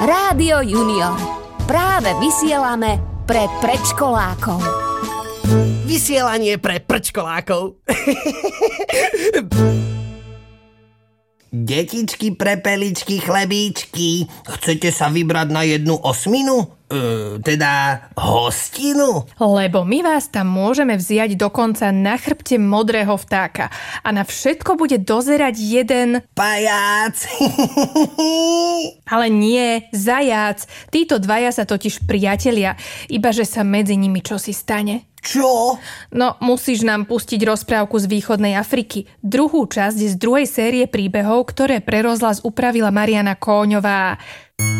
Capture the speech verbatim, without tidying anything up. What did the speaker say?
Rádio Junior. Práve vysielame pre predškolákov. Vysielanie pre prčkolákov. Detičky, prepeličky, chlebíčky, chcete sa vybrať na jednu osminu? E, teda hostinu? Lebo my vás tam môžeme vziať dokonca na chrbte modrého vtáka a na všetko bude dozerať jeden... Pajac. Ale nie, zajac. Títo dvaja sa totiž priatelia, iba že sa medzi nimi čosi stane. Čo? No, musíš nám pustiť rozprávku z východnej Afriky. Druhú časť z druhej série príbehov, ktoré pre rozhlas upravila Mariana Kóňová.